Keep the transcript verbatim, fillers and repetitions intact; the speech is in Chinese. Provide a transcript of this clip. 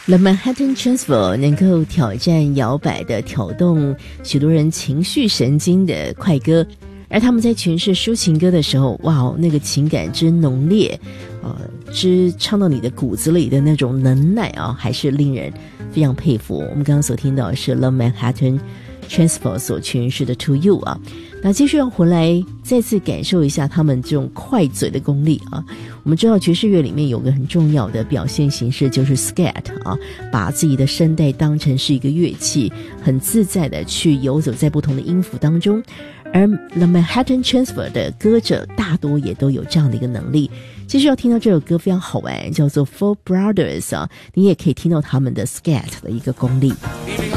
The Manhattan Transfer 能够挑战摇摆的挑动许多人情绪神经的快歌，而他们在诠释抒情歌的时候，哇，那个情感之浓烈，呃，之唱到你的骨子里的那种能耐啊，还是令人非常佩服。我们刚刚所听到的是 The Manhattan Transfer 所诠释的 To You 啊，那继续要回来再次感受一下他们这种快嘴的功力啊。我们知道爵士乐里面有个很重要的表现形式就是 scat 啊，把自己的声带当成是一个乐器，很自在的去游走在不同的音符当中。而 The Manhattan Transfer 的歌者大多也都有这样的一个能力。继续要听到这首歌非常好玩，叫做 Four Brothers 啊，你也可以听到他们的 scat 的一个功力。